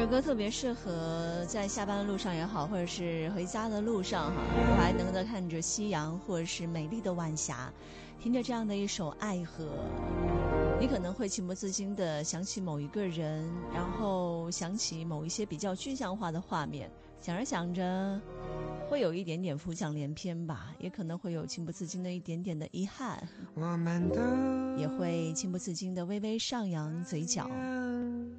歌特别适合在下班的路上也好，或者是回家的路上哈，我还能够看着夕阳或者是美丽的晚霞，听着这样的一首《爱河》，你可能会情不自禁地想起某一个人，然后想起某一些比较具象化的画面，想着想着会有一点点浮想联翩吧，也可能会有情不自禁的一点点的遗憾，也会情不自禁的微微上扬嘴角。